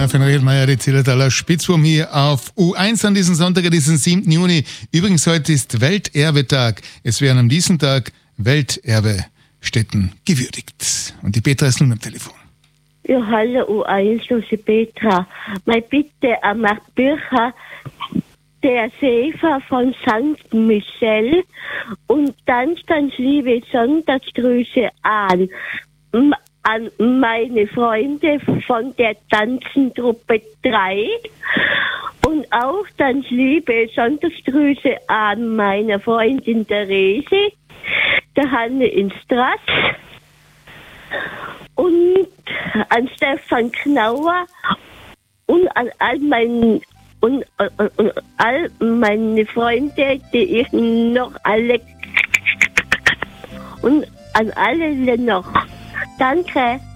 Marvin Riedmeier, die Zillertaler Spitzwurm hier auf U1 an diesem Sonntag, diesen 7. Juni. Übrigens, heute ist Welterbetag. Es werden an diesem Tag Welterbestätten gewürdigt. Und die Petra ist nun am Telefon. Ja, hallo U1, das ist Petra. Meine Bitte an Marc Bircher, der Sefer von St. Michel und ganz liebe Sonntagsgrüße an meine Freunde von der Tanzentruppe 3 und auch ganz liebe Sonntagsgrüße an meine Freundin Therese, der Hanne in Straß und an Stefan Knauer und an all meine Freunde, die ich noch alle und an alle noch. Danke.